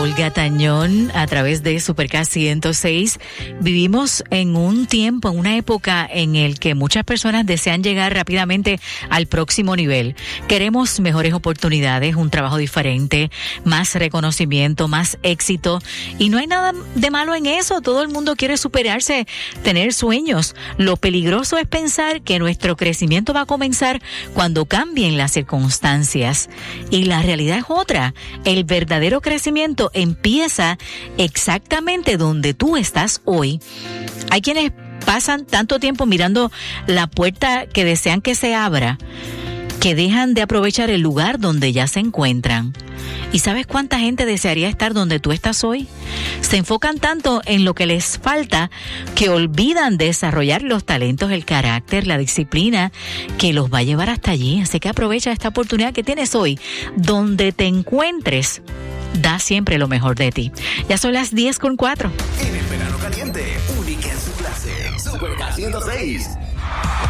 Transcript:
Olga Tañón a través de Supercast 106. Vivimos en un tiempo, en una época en el que muchas personas desean llegar rápidamente al próximo nivel. Queremos mejores oportunidades, un trabajo diferente, más reconocimiento, más éxito. Y no hay nada de malo en eso. Todo el mundo quiere superarse, tener sueños. Lo peligroso es pensar que nuestro crecimiento va a comenzar cuando cambien las circunstancias. Y la realidad es otra. El verdadero crecimiento empieza exactamente donde tú estás hoy. Hay quienes pasan tanto tiempo mirando la puerta que desean que se abra, que dejan de aprovechar el lugar donde ya se encuentran. ¿Y sabes cuánta gente desearía estar donde tú estás hoy? Se enfocan tanto en lo que les falta que olvidan desarrollar los talentos, el carácter, la disciplina que los va a llevar hasta allí. Así que aprovecha esta oportunidad que tienes hoy. Donde te encuentres, da siempre lo mejor de ti. Ya son las 10:04. En el verano caliente, única en su clase. Supercast 106.